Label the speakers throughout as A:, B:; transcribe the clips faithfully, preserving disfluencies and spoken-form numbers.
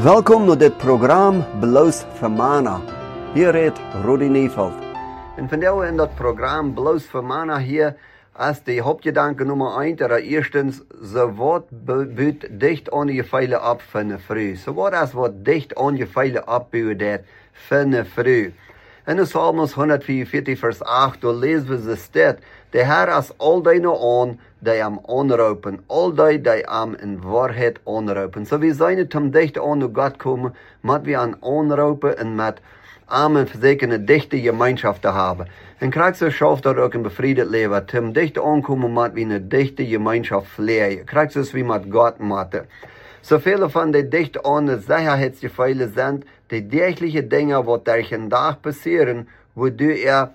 A: Welkom naar dit programma Bloos voor Mana. Hier redt Rudy Neeveld. En vandaag in dat programma Bloos voor Mana hier als de hoofdgedanke nummer één, dat eerstens, ze wordt buit dicht aan je veilen op van de vrouw. Ze wordt als wat dicht aan je veilen opbuurt van de vrouw. En in Psalms honderdvierenveertig vers acht, daar lezen we ze staat, de Heer is al die nou aan, die hem aanroepen, al die die hem in waarheid aanroepen. So we zijn het om dicht aan de God komen, met we aan aanroepen en met hem een verzekerde dichte gemeenschap te hebben. En krijg zo schaft dat ook een bevrijd leven, om dicht aankomen met we een dichte gemeenschap vleien. Krijg zo wie met God matten. Zoveel van die dicht aan de zekerheidsgevallen zijn, die dergelijke dingen wat er vandaag passeren, waardoor er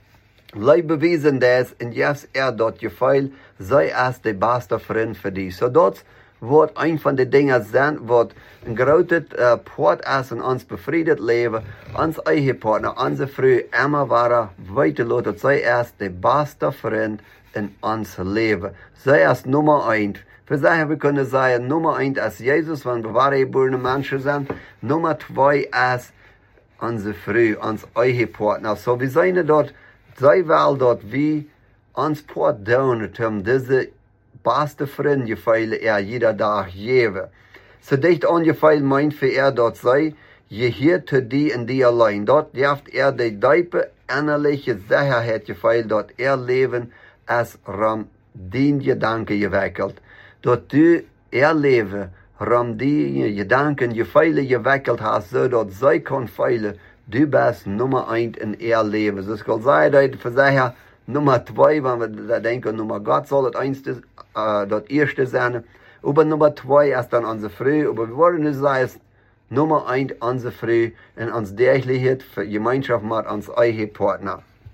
A: lui bewezen is en juist er dat geval, zij als de beste vriend voor die. So dat wordt een van de dingen zijn wat een grote uh, poort is in ons bevrijd leven, ons eigen partner, onze vrouw, Emma waren weten laten dat zij is de beste vriend in ons leven. Zij is nummer één. We zeggen, we kunnen zeggen, nummer één is Jezus, want we waren geboren mensen zijn. Nummer twee is onze vrouw, ons eigen partner. So we zijn dat, zij wel dat we ons part doen, om deze beste vriend je veilen er iedere dag geven. Zo dicht aan je veil meint voor er dat zij, je hier te die en die alleen. Dat heeft er de diepe innerlijke zekerheid je veil dat er leven als ram dien gedanken gewikkeld. Dat du er leven ram die gedanken je veilen gewikkeld hast, zodat zij kan veilen. Du bist nummer één in er leven. Dus ik wil zeggen dat voor zeggen, nummer twee, wanneer we denken, nummer God zal het eerste, uh, dat eerste zijn. Aber nummer twee is dan onze vrouw. Aber we worden dus zeggen, nummer één onze vrouw en ons dergelijkheid voor gemeenschap met ons eigen partner.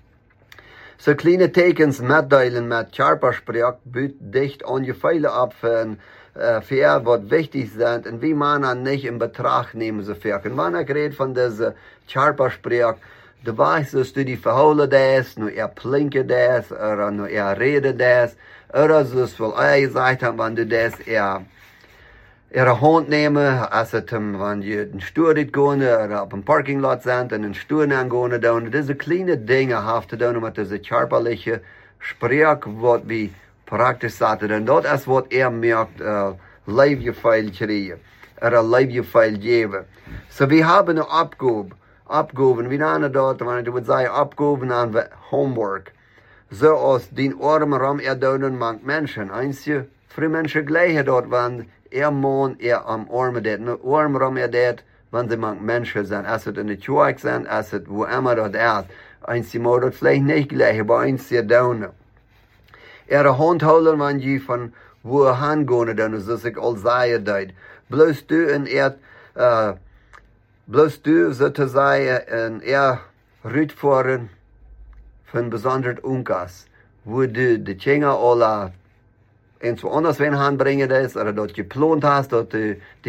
A: So kleine tekens metdelen met Charperspreek buit dicht aan je veilen op van uh, voor wat wichtig zijn en wie man niet in betracht nemen zo ver. En wanneer ik reed van deze Charperspreek, de wijze studie verholen des, nu er plinken des, er nu er reden des, er dus wel ei gezegd hebben, wanneer du des er er hand nemen, als het hem, wanneer je een stoer dit gaan, er op een parkinglot zijn en een stoer aan gaan doen. Deze kleine dingen have te doen met deze charperlijke spreek wat we praktisch zaten. En dat is wat er merkt, uh, leef je veel krijgen. Er leef je veel geven. So we hebben een opgave. Opgaven, we nemen dat, wanneer je moet zeggen, opgaven aan we homework. Zoals die arme ram er doen met mensen. Eens je, voor mensen gelijken dat, want er man er am arme dat. Nu arm ram er dat, want ze met mensen zijn. Als het in de kerk zijn, als het wo immer dat is. Eens je moet dat vielleicht niet gelijken, maar eens je doen. Er hand houden, want je van wo han gaan doen, zoals ik al zei dat. Bloos du en er, uh, bloos du, zo te zeggen, en er uitvoeren van bijzonder onkas. Wo du de tjinger alle eens wat anders weer aanbrengen is, of dat je gepland hast, dat de